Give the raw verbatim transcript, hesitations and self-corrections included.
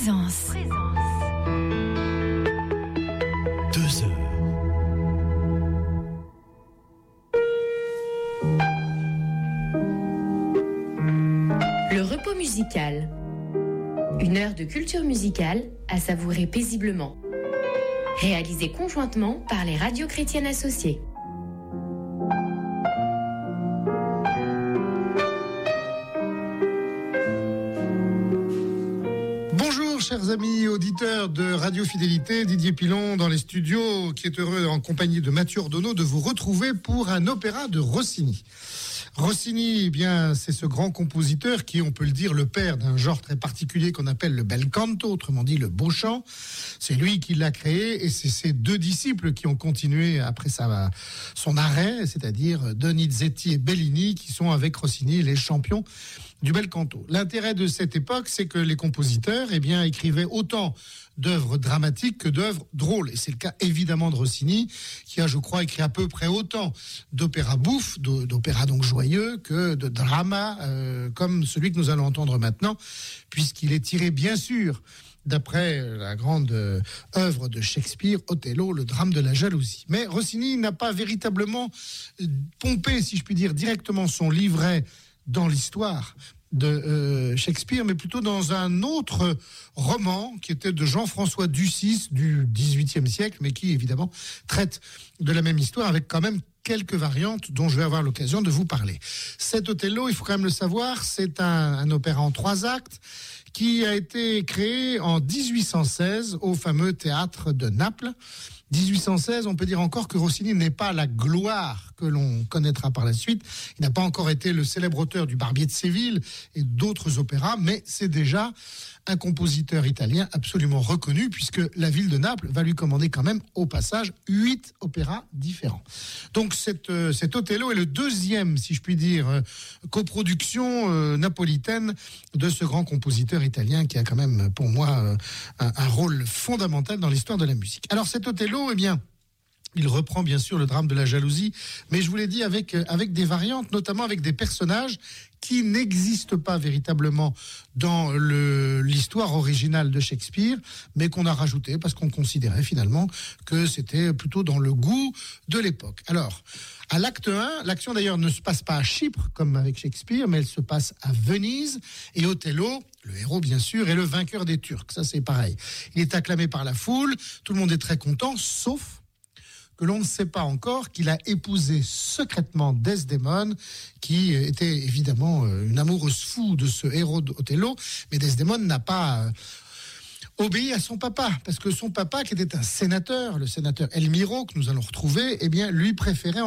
Présence. Deux heures. Le repos musical. Une heure de culture musicale à savourer paisiblement. Réalisée conjointement par les radios chrétiennes associées. Bonjour chers amis auditeurs de Radio Fidélité, Didier Pilon dans les studios, qui est heureux en compagnie de Mathieu Ordonneau de vous retrouver pour un opéra de Rossini. Rossini, eh bien, c'est ce grand compositeur qui est, on peut le dire, le père d'un genre très particulier qu'on appelle le bel canto, autrement dit le beau chant. C'est lui qui l'a créé et c'est ses deux disciples qui ont continué après sa, son arrêt, c'est-à-dire Donizetti et Bellini, qui sont avec Rossini les champions du bel canto. L'intérêt de cette époque, c'est que les compositeurs, eh bien, écrivaient autant d'œuvres dramatiques que d'œuvres drôles. Et c'est le cas évidemment de Rossini, qui a, je crois, écrit à peu près autant d'opéras bouffes, d'opéras donc joyeux, que de dramas, euh, comme celui que nous allons entendre maintenant, puisqu'il est tiré, bien sûr, d'après la grande euh, œuvre de Shakespeare, Othello, le drame de la jalousie. Mais Rossini n'a pas véritablement pompé, si je puis dire, directement son livret dans l'histoire de euh, Shakespeare, mais plutôt dans un autre roman qui était de Jean-François Ducis du dix-huitième siècle, mais qui évidemment traite de la même histoire avec quand même quelques variantes dont je vais avoir l'occasion de vous parler. Cet Othello, il faut quand même le savoir, c'est un, un opéra en trois actes qui a été créé en dix-huit cent seize au fameux théâtre de Naples. dix-huit cent seize, on peut dire encore que Rossini n'est pas la gloire que l'on connaîtra par la suite. Il n'a pas encore été le célèbre auteur du Barbier de Séville et d'autres opéras, mais c'est déjà un compositeur italien absolument reconnu, puisque la ville de Naples va lui commander quand même au passage huit opéras différents. Donc cet, euh, cet Othello est le deuxième, si je puis dire, euh, coproduction euh, napolitaine de ce grand compositeur italien qui a quand même, pour moi, euh, un, un rôle fondamental dans l'histoire de la musique. Alors cet Othello, eh bien, il reprend bien sûr le drame de la jalousie, mais je vous l'ai dit avec, avec des variantes, notamment avec des personnages qui n'existent pas véritablement dans le, l'histoire originale de Shakespeare, mais qu'on a rajouté parce qu'on considérait finalement que c'était plutôt dans le goût de l'époque. Alors, à l'acte un, l'action d'ailleurs ne se passe pas à Chypre, comme avec Shakespeare, mais elle se passe à Venise, et Othello, le héros bien sûr, est le vainqueur des Turcs. Ça c'est pareil. Il est acclamé par la foule, tout le monde est très content, sauf que l'on ne sait pas encore qu'il a épousé secrètement Desdémone, qui était évidemment une amoureuse fou de ce héros d'Othello, mais Desdémone n'a pas obéi à son papa, parce que son papa, qui était un sénateur, le sénateur Elmiro, que nous allons retrouver, eh bien, lui préférait